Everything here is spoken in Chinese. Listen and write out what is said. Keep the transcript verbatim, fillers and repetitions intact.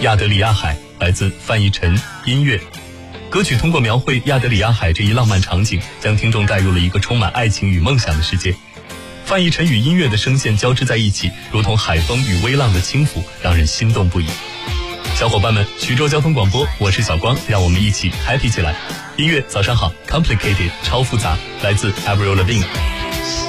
亚得里亚海来自范逸臣，音乐。歌曲通过描绘亚得里亚海这一浪漫场景，将听众带入了一个充满爱情与梦想的世界。范逸臣与音乐的声线交织在一起，如同海风与微浪的轻抚，让人心动不已。小伙伴们，徐州交通广播，我是小光，让我们一起 happy 起来。音乐早上好 Complicated 超复杂，来自 Avril Lavigne。